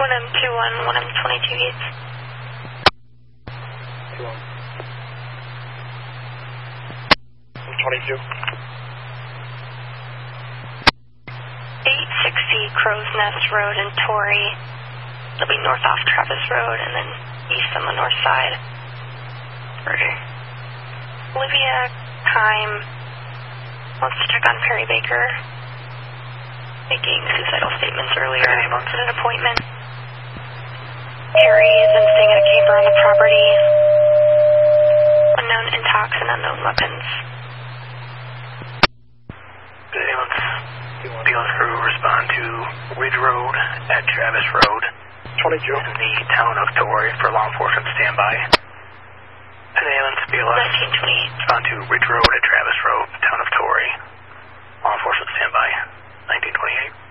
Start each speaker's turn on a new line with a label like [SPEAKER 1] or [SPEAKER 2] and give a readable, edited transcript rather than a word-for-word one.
[SPEAKER 1] 1M21, 1M22 East.
[SPEAKER 2] 21. 22.
[SPEAKER 1] 860 Crow's Nest Road in Torrey. It'll be north off Travis Road and then east on the north side.
[SPEAKER 2] Ready.
[SPEAKER 1] Olivia Kime wants to check on Perry Baker, making suicidal statements earlier. Wants an appointment. Perry has been staying at a camper on the property. Unknown intox and unknown weapons.
[SPEAKER 2] Ambulance crew respond to Ridge Road at Travis Road. 22. In the town of Torrey for law enforcement standby. Ambulance, BLS.
[SPEAKER 1] 1928.
[SPEAKER 2] Respond to Ridge Road at Travis Road, town of Torrey. Law enforcement standby. 1928.